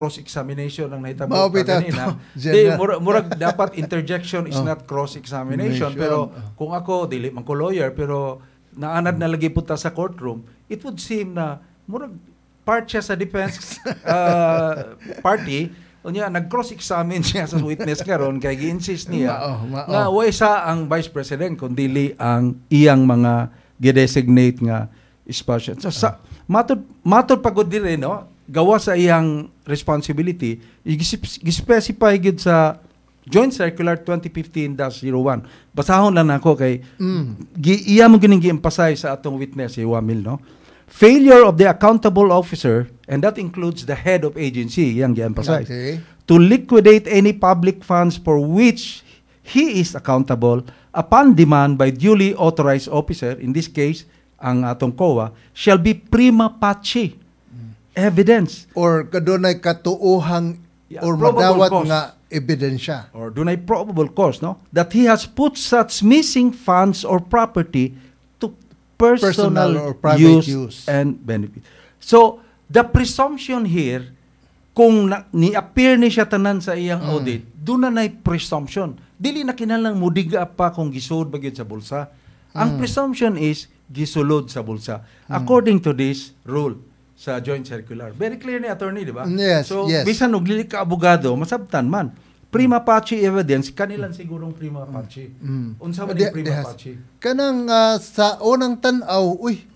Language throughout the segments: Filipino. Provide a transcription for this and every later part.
cross-examination ang nahitabo Maupita kanina. to. Di, murag dapat interjection is not cross-examination. Pero kung ako, dili man ko lawyer, pero naanad na lagi punta sa courtroom, it would seem na murag part siya sa defense party, unya nag-cross-examine siya sa witness karon kay gi-insist niya nga way sa ang Vice President kun dili ang iyang mga gi-designate nga special. So sa matud pagod dire no, gawa sa iyang responsibility, i-specify gid sa Joint Circular 2015-01. Basahon lang nako kay iya mo gining gi-emphasize sa atong witness si Wamil no. Failure of the accountable officer, and that includes the head of agency, yang gi-emphasize, to liquidate any public funds for which he is accountable upon demand by duly authorized officer, in this case, ang atong COA, shall be prima facie evidence. Or kadunay katuohang or madawat nga ebidensya. Or dunay probable cause, no? That he has put such missing funds or property to personal or private use and benefit. So, the presumption here, kung ni-appear ni siya tanan sa iyang audit, doon na presumption. Dili na kinalang mudiga pa kung gisulod ba gyud sa bulsa. Ang presumption is gisulod sa bulsa. According to this rule sa Joint Circular. Very clear ni attorney, di ba? Yes, so, yes. bisan og dili ka abogado, masabtan man. Prima facie evidence, kanilang sigurong prima facie. Unsa man yung prima facie? Kanang sa unang tan-aw,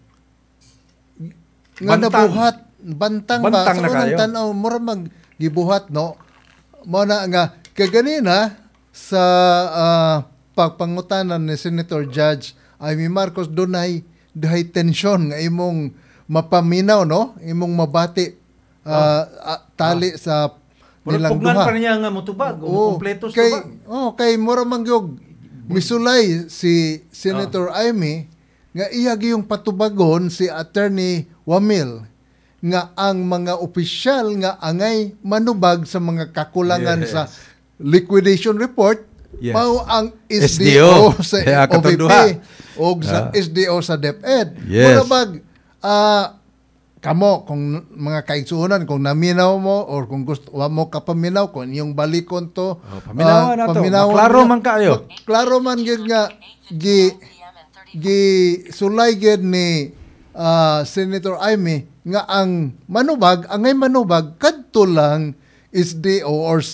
nga nabuhat, bantang ba? Sa unang tan-aw, mura mag-gibuhat, no? Muna nga, kaganina, sa pagpangutanan ni Senator Judge Amy Marcos, dunay tensyon nga imong mapaminaw, no? Imong mabati, tali sa nilang pugnan duha. Pa niya nga motubag o kompleto sa tubag. Kay mura mangyog misulay si Senator Amy nga iya giyong patubagon si Attorney Wamil nga ang mga opisyal nga angay manubag sa mga kakulangan sa liquidation report mao ang SDO sa OVP o sa SDO sa DepEd. Mura bag kamo, kung mga kaigsuunan, kung naminaw mo or kung gusto mo kapaminaw, kung yung balikon to, paminawan na to. Klaro man kayo. Klaro man yun nga, sulay yun ni Senator Amy, nga ang manubag, kadto lang SDO or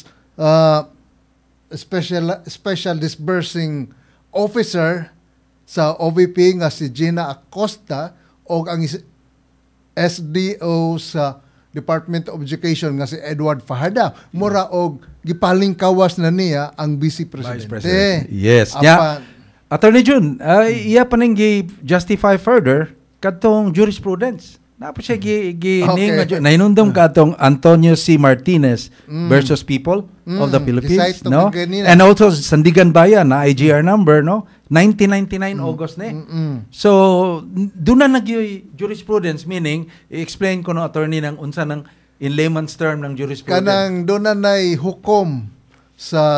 Special Disbursing Officer sa OVP nga si Gina Acosta o ang SDO sa Department of Education nga si Edward Fajarda. Mura og gipaling kawas na niya ang Vice Presidente. Yes. Attorney Jun, iya pa ning justify further kadtong jurisprudence. Napo siya nainundong kadtong Antonio C. Martinez versus People of the Philippines, no? And also Sandigan Bayan na IGR number, no? 1999 August na. So, doon na jurisprudence, meaning, i-explain ko no attorney ng unsa ng in layman's term ng jurisprudence. Kanang doon na hukom sa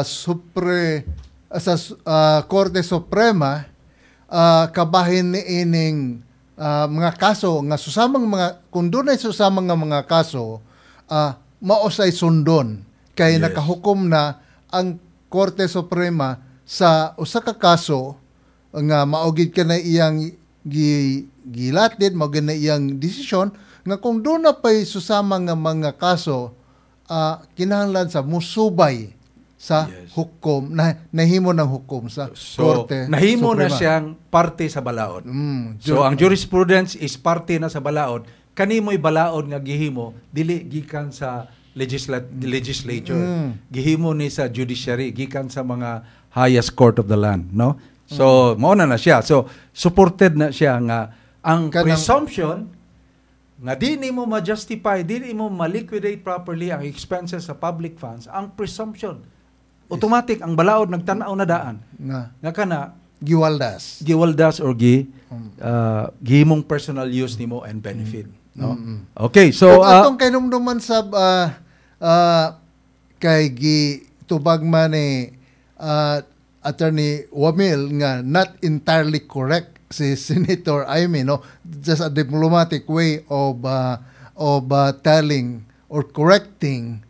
Korte Suprema kabahin ni ining mga kaso nga susamang mga kung doon ay susamang nga mga kaso maosay sundon kay nakahukom na ang Korte Suprema sa usa ka kaso nga maugid ka na iyang gilatid, maugid na iyang desisyon nga kung doon na pa'y susama nga mga kaso kinahanglan sa musubay sa hukom, nahimo ng hukom sa Korte nahimo Suprema. Na siyang parte sa balaod. So ang jurisprudence is parte na sa balaod. Kanimo'y balaod nga gihimo dili gikan sa legislature. Gihimo ni sa judiciary, gikan sa mga highest court of the land, no? So mao na siya. So supported na siya nga ang presumption nga di mo ma-justify, di mo ma-liquidate properly ang expenses sa public funds. Ang presumption automatic ang balaod nagtanaw na daan nga kana giwaldas or gihimong personal use nimo and benefit, no? Okay, so atong kinumduman sa kay gitubag man ni Attorney Wamil nga not entirely correct si Senator Amy, no? Just a diplomatic way of telling or correcting